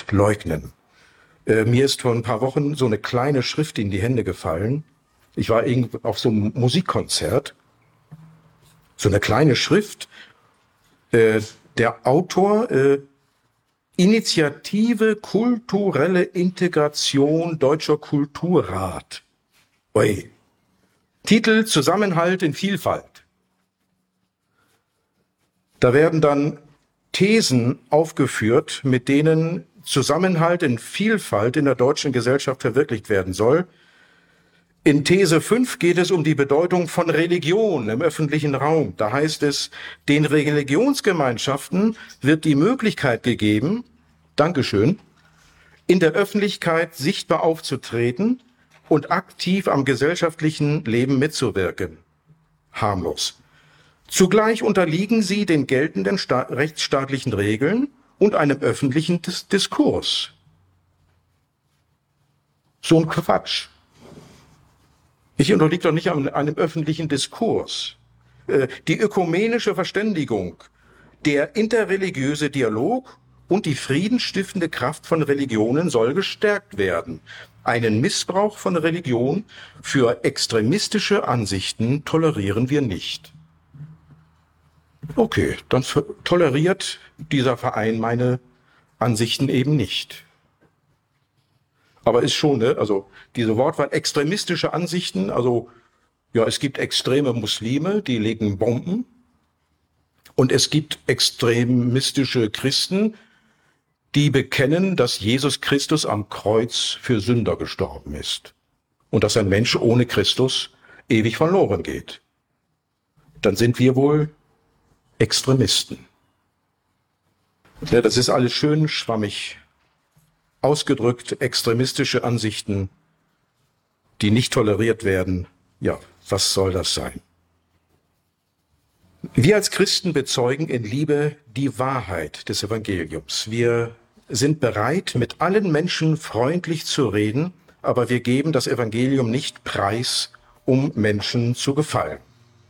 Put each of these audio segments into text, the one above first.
leugnen. Mir ist vor ein paar Wochen so eine kleine Schrift in die Hände gefallen. Ich war irgendwo auf so einem Musikkonzert. So eine kleine Schrift. Der Autor, Initiative Kulturelle Integration Deutscher Kulturrat. Ui. Titel Zusammenhalt in Vielfalt. Da werden dann Thesen aufgeführt, mit denen Zusammenhalt in Vielfalt in der deutschen Gesellschaft verwirklicht werden soll. In These 5 geht es um die Bedeutung von Religion im öffentlichen Raum. Da heißt es, den Religionsgemeinschaften wird die Möglichkeit gegeben, Dankeschön, in der Öffentlichkeit sichtbar aufzutreten und aktiv am gesellschaftlichen Leben mitzuwirken. Harmlos. Zugleich unterliegen sie den geltenden rechtsstaatlichen Regeln und einem öffentlichen Diskurs. So ein Quatsch. Ich unterliege doch nicht einem öffentlichen Diskurs. Die ökumenische Verständigung, der interreligiöse Dialog und die friedensstiftende Kraft von Religionen soll gestärkt werden. Einen Missbrauch von Religion für extremistische Ansichten tolerieren wir nicht. Okay, dann toleriert dieser Verein meine Ansichten eben nicht. Aber ist schon, ne? Also diese Wortwahl extremistische Ansichten, also ja, es gibt extreme Muslime, die legen Bomben und es gibt extremistische Christen, die bekennen, dass Jesus Christus am Kreuz für Sünder gestorben ist und dass ein Mensch ohne Christus ewig verloren geht. Dann sind wir wohl Extremisten. Ja, das ist alles schön schwammig ausgedrückt, extremistische Ansichten, die nicht toleriert werden. Ja, was soll das sein? Wir als Christen bezeugen in Liebe die Wahrheit des Evangeliums. Wir sind bereit, mit allen Menschen freundlich zu reden, aber wir geben das Evangelium nicht preis, um Menschen zu gefallen.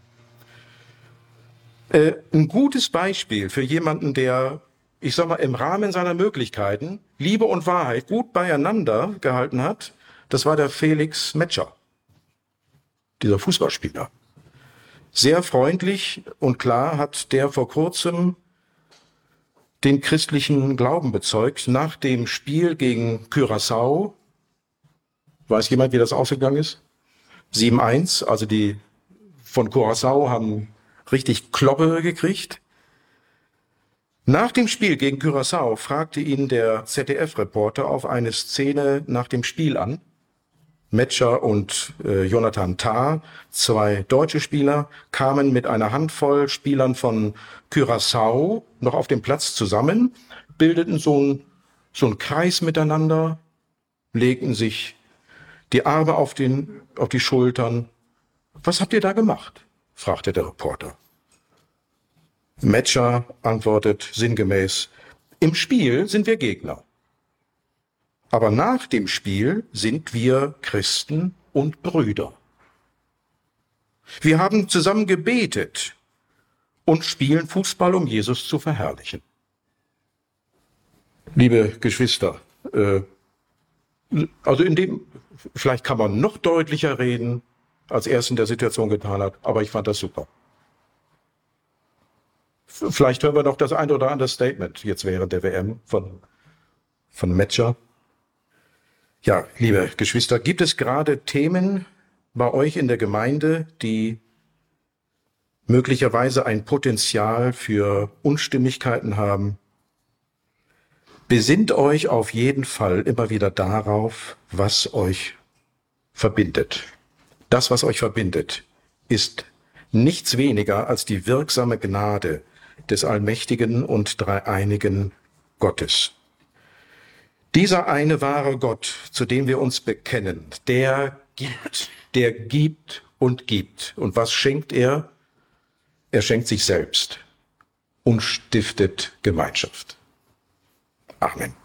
Ein gutes Beispiel für jemanden, der, ich sag mal, im Rahmen seiner Möglichkeiten Liebe und Wahrheit gut beieinander gehalten hat, das war der Felix Metscher, dieser Fußballspieler. Sehr freundlich und klar hat der vor kurzem den christlichen Glauben bezeugt. Nach dem Spiel gegen Curaçao, weiß jemand, wie das ausgegangen ist? 7-1, also die von Curaçao haben richtig Kloppe gekriegt. Nach dem Spiel gegen Curaçao fragte ihn der ZDF-Reporter auf eine Szene nach dem Spiel an. Metscher und Jonathan Tah, 2 deutsche Spieler, kamen mit einer Handvoll Spielern von Curaçao noch auf dem Platz zusammen, bildeten so einen Kreis miteinander, legten sich die Arme auf die Schultern. Was habt ihr da gemacht? Fragte der Reporter. Metscher antwortet sinngemäß, im Spiel sind wir Gegner. Aber nach dem Spiel sind wir Christen und Brüder. Wir haben zusammen gebetet und spielen Fußball, um Jesus zu verherrlichen. Liebe Geschwister, also vielleicht kann man noch deutlicher reden, als er es in der Situation getan hat, aber ich fand das super. Vielleicht hören wir noch das ein oder andere Statement jetzt während der WM von Metscher. Ja, liebe Geschwister, gibt es gerade Themen bei euch in der Gemeinde, die möglicherweise ein Potenzial für Unstimmigkeiten haben? Besinnt euch auf jeden Fall immer wieder darauf, was euch verbindet. Das, was euch verbindet, ist nichts weniger als die wirksame Gnade des allmächtigen und dreieinigen Gottes. Dieser eine wahre Gott, zu dem wir uns bekennen, der gibt und gibt. Und was schenkt er? Er schenkt sich selbst und stiftet Gemeinschaft. Amen.